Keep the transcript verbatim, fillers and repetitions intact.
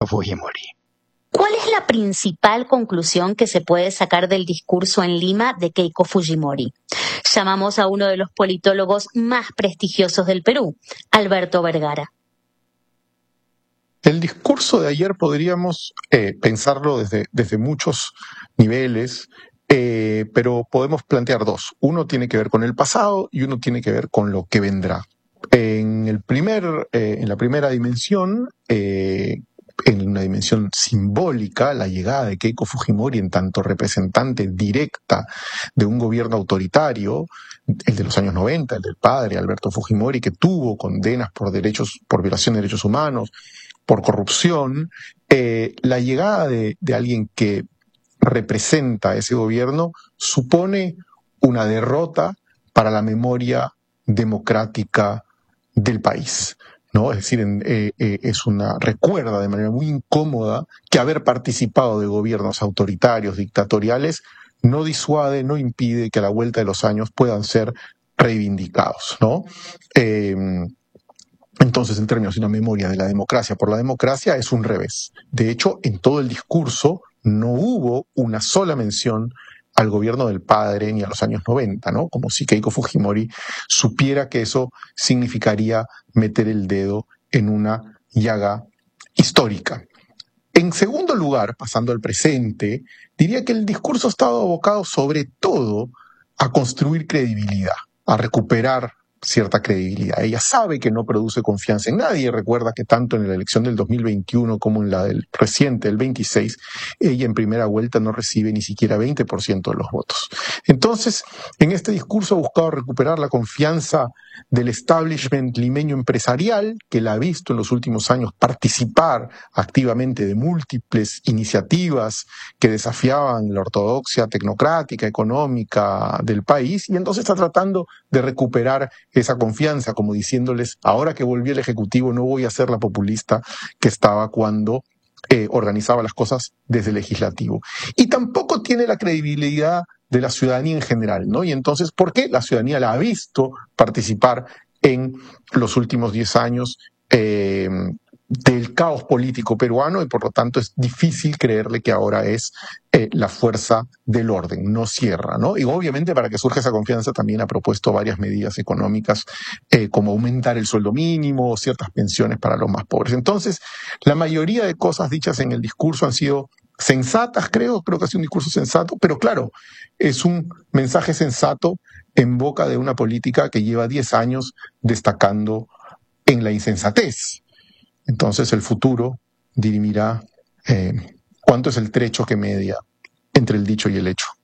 Fujimori. ¿Cuál es la principal conclusión que se puede sacar del discurso en Lima de Keiko Fujimori? Llamamos a uno de los politólogos más prestigiosos del Perú, Alberto Vergara. El discurso de ayer podríamos eh, pensarlo desde, desde muchos niveles, eh, pero podemos plantear dos. Uno tiene que ver con el pasado y uno tiene que ver con lo que vendrá. En, el primer, eh, en la primera dimensión, eh, en una dimensión simbólica, la llegada de Keiko Fujimori en tanto representante directa de un gobierno autoritario, el de los años noventa, el del padre Alberto Fujimori, que tuvo condenas por derechos, por violación de derechos humanos, por corrupción, eh, la llegada de, de alguien que representa a ese gobierno supone una derrota para la memoria democrática del país, ¿no? Es decir, en, eh, eh, es una recuerda de manera muy incómoda que haber participado de gobiernos autoritarios, dictatoriales, no disuade, no impide que a la vuelta de los años puedan ser reivindicados, ¿no? Eh, Entonces, en términos de una memoria de la democracia por la democracia, es un revés. De hecho, en todo el discurso no hubo una sola mención al gobierno del padre ni a los años noventa, ¿no? Como si Keiko Fujimori supiera que eso significaría meter el dedo en una llaga histórica. En segundo lugar, pasando al presente, diría que el discurso ha estado abocado sobre todo a construir credibilidad, a recuperar cierta credibilidad. Ella sabe que no produce confianza en nadie. Recuerda que tanto en la elección del dos mil veintiuno como en la del reciente, el veintiséis, ella en primera vuelta no recibe ni siquiera veinte por ciento de los votos. Entonces, en este discurso ha buscado recuperar la confianza del establishment limeño empresarial, que la ha visto en los últimos años participar activamente de múltiples iniciativas que desafiaban la ortodoxia tecnocrática, económica del país, y entonces está tratando de recuperar esa confianza, como diciéndoles, ahora que volví al Ejecutivo no voy a ser la populista que estaba cuando eh, organizaba las cosas desde el Legislativo. Y tampoco tiene la credibilidad de la ciudadanía en general, ¿no? Y entonces, ¿por qué? La ciudadanía la ha visto participar en los últimos diez años eh, del caos político peruano, y por lo tanto es difícil creerle que ahora es eh, la fuerza del orden, no cierra, ¿no? Y obviamente para que surja esa confianza también ha propuesto varias medidas económicas, eh, como aumentar el sueldo mínimo, ciertas pensiones para los más pobres. Entonces, la mayoría de cosas dichas en el discurso han sido sensatas, creo, creo que ha sido un discurso sensato, pero claro, es un mensaje sensato en boca de una política que lleva diez años destacando en la insensatez. Entonces el futuro dirimirá eh, cuánto es el trecho que media entre el dicho y el hecho.